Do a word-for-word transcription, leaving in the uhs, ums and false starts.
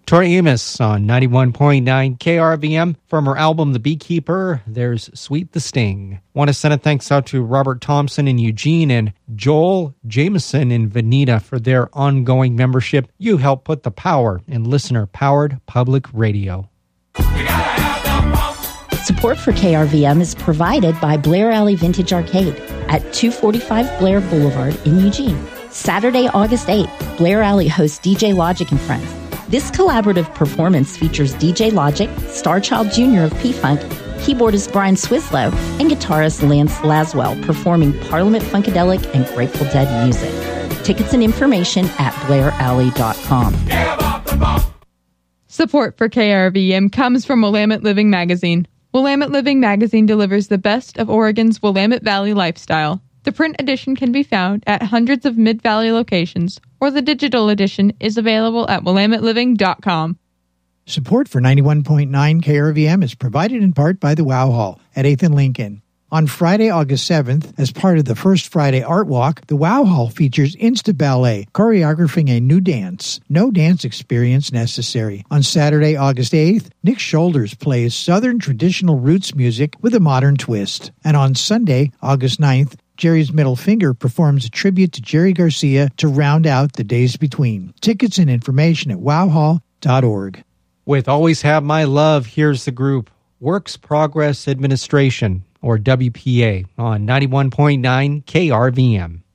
Tori Amos on ninety-one point nine K R V M. From her album The Beekeeper, there's Sweet the Sting. Want to send a thanks out to Robert Thompson in Eugene and Joel Jameson in Veneta for their ongoing membership. You help put the power in listener-powered public radio. Support for K R V M is provided by Blair Alley Vintage Arcade at two forty-five Blair Boulevard in Eugene. Saturday, August eighth, Blair Alley hosts D J Logic and Friends. This collaborative performance features D J Logic, Starchild Junior of P-Funk, keyboardist Brian Swislow, and guitarist Lance Laswell performing Parliament Funkadelic and Grateful Dead music. Tickets and information at blair alley dot com. Support for K R V M comes from Willamette Living Magazine. Willamette Living Magazine delivers the best of Oregon's Willamette Valley lifestyle. The print edition can be found at hundreds of Mid-Valley locations, or the digital edition is available at willamette living dot com. Support for ninety-one point nine K R V M is provided in part by the Wow Hall at eighth and Lincoln. On Friday, August seventh, as part of the First Friday Art Walk, the Wow Hall features Insta Ballet, choreographing a new dance. No dance experience necessary. On Saturday, August eighth, Nick Shoulders plays Southern traditional roots music with a modern twist. And on Sunday, August ninth, Jerry's Middle Finger performs a tribute to Jerry Garcia to round out the days between. Tickets and information at wow hall dot org. With Always Have My Love, here's the group Works Progress Administration, or W P A, on ninety-one point nine K R V M.